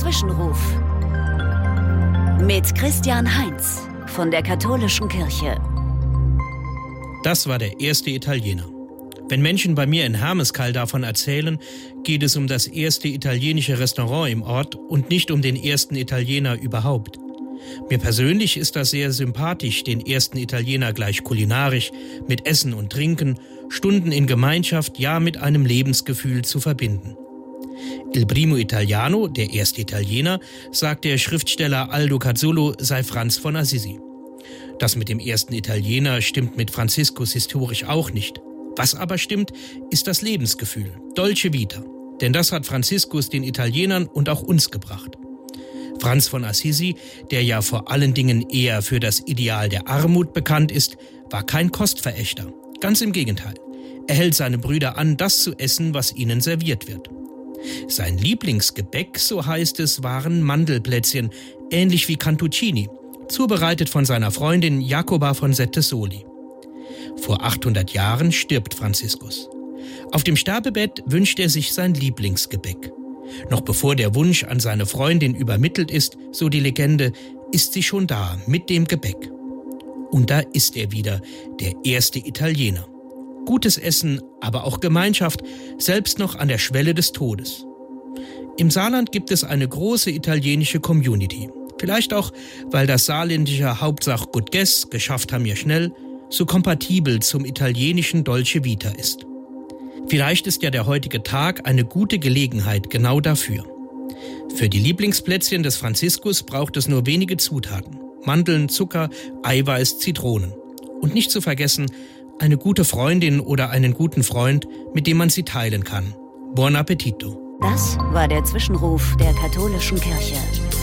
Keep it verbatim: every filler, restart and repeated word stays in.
Zwischenruf mit Christian Heinz von der Katholischen Kirche. Das war der erste Italiener. Wenn Menschen bei mir in Hermeskeil davon erzählen, geht es um das erste italienische Restaurant im Ort und nicht um den ersten Italiener überhaupt. Mir persönlich ist das sehr sympathisch, den ersten Italiener gleich kulinarisch, mit Essen und Trinken, Stunden in Gemeinschaft, ja mit einem Lebensgefühl zu verbinden. Il primo italiano, der erste Italiener, sagt der Schriftsteller Aldo Cazzolo, sei Franz von Assisi. Das mit dem ersten Italiener stimmt mit Franziskus historisch auch nicht. Was aber stimmt, ist das Lebensgefühl, Dolce Vita. Denn das hat Franziskus den Italienern und auch uns gebracht. Franz von Assisi, der ja vor allen Dingen eher für das Ideal der Armut bekannt ist, war kein Kostverächter. Ganz im Gegenteil. Er hält seine Brüder an, das zu essen, was ihnen serviert wird. Sein Lieblingsgebäck, so heißt es, waren Mandelplätzchen, ähnlich wie Cantuccini, zubereitet von seiner Freundin Jacoba von Settesoli. Vor achthundert Jahren stirbt Franziskus. Auf dem Sterbebett wünscht er sich sein Lieblingsgebäck. Noch bevor der Wunsch an seine Freundin übermittelt ist, so die Legende, ist sie schon da mit dem Gebäck. Und da ist er wieder, der erste Italiener. Gutes Essen, aber auch Gemeinschaft, selbst noch an der Schwelle des Todes. Im Saarland gibt es eine große italienische Community. Vielleicht auch, weil das saarländische Hauptsache gut gess, geschafft haben wir schnell, so kompatibel zum italienischen Dolce Vita ist. Vielleicht ist ja der heutige Tag eine gute Gelegenheit genau dafür. Für die Lieblingsplätzchen des Franziskus braucht es nur wenige Zutaten. Mandeln, Zucker, Eiweiß, Zitronen. Und nicht zu vergessen, eine gute Freundin oder einen guten Freund, mit dem man sie teilen kann. Buon appetito! Das war der Zwischenruf der Katholischen Kirche.